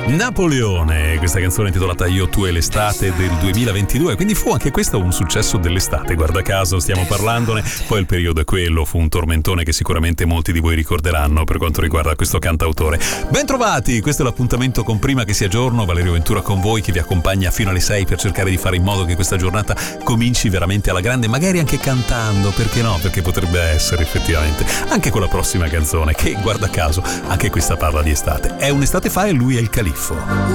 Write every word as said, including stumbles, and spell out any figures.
Napoleone, questa canzone intitolata Io, tu e l'estate del duemilaventidue, quindi fu anche questo un successo dell'estate, guarda caso stiamo parlandone, poi il periodo è quello, fu un tormentone che sicuramente molti di voi ricorderanno per quanto riguarda questo cantautore. Bentrovati, questo è l'appuntamento con Prima che sia giorno, Valerio Ventura con voi che vi accompagna fino alle sei per cercare di fare in modo che questa giornata cominci veramente alla grande, magari anche cantando, perché no? Perché potrebbe essere effettivamente, anche con la prossima canzone che guarda caso anche questa parla di estate, è un'estate fa e lui è il Califfo.